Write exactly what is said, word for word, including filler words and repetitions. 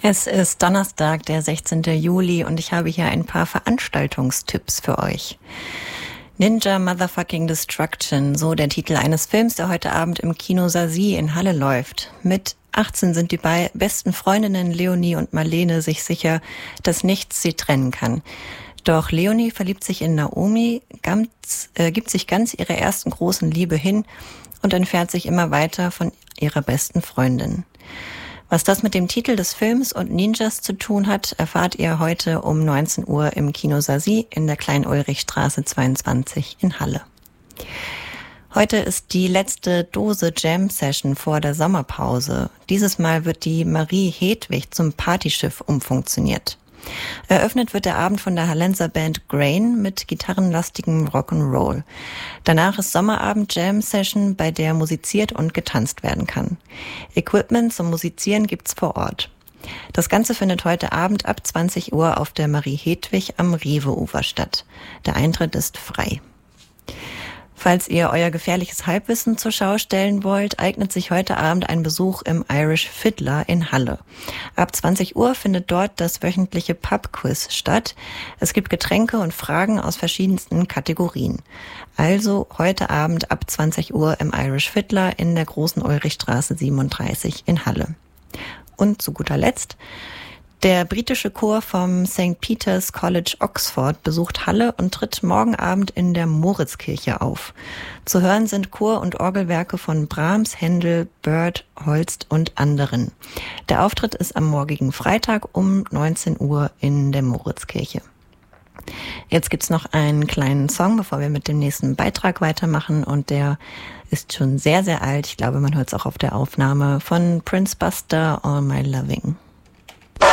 Es ist Donnerstag, der sechzehnte Juli, und ich habe hier ein paar Veranstaltungstipps für euch. Ninja Motherfucking Destruction, so der Titel eines Films, der heute Abend im Kino Sasi in Halle läuft. Mit achtzehn sind die bei besten Freundinnen Leonie und Marlene sich sicher, dass nichts sie trennen kann. Doch Leonie verliebt sich in Naomi, ganz, äh, gibt sich ganz ihrer ersten großen Liebe hin und entfernt sich immer weiter von ihrer besten Freundin. Was das mit dem Titel des Films und Ninjas zu tun hat, erfahrt ihr heute um neunzehn Uhr im Kino Sasi in der Klein-Ulrich-Straße zweiundzwanzig in Halle. Heute ist die letzte Dose Jam-Session vor der Sommerpause. Dieses Mal wird die Marie Hedwig zum Partyschiff umfunktioniert. Eröffnet wird der Abend von der Hallenser Band Grain mit gitarrenlastigem Rock'n'Roll. Danach ist Sommerabend Jam Session, bei der musiziert und getanzt werden kann. Equipment zum Musizieren gibt's vor Ort. Das Ganze findet heute Abend ab zwanzig Uhr auf der Marie Hedwig am Rewe-Ufer statt. Der Eintritt ist frei. Falls ihr euer gefährliches Halbwissen zur Schau stellen wollt, eignet sich heute Abend ein Besuch im Irish Fiddler in Halle. Ab zwanzig Uhr findet dort das wöchentliche Pub-Quiz statt. Es gibt Getränke und Fragen aus verschiedensten Kategorien. Also heute Abend ab zwanzig Uhr im Irish Fiddler in der Großen Ulrichstraße siebenunddreißig in Halle. Und zu guter Letzt: Der britische Chor vom Sankt Peter's College Oxford besucht Halle und tritt morgen Abend in der Moritzkirche auf. Zu hören sind Chor- und Orgelwerke von Brahms, Händel, Byrd, Holst und anderen. Der Auftritt ist am morgigen Freitag um neunzehn Uhr in der Moritzkirche. Jetzt gibt's noch einen kleinen Song, bevor wir mit dem nächsten Beitrag weitermachen, und der ist schon sehr, sehr alt. Ich glaube, man hört es auch auf der Aufnahme, von Prince Buster, All My Loving.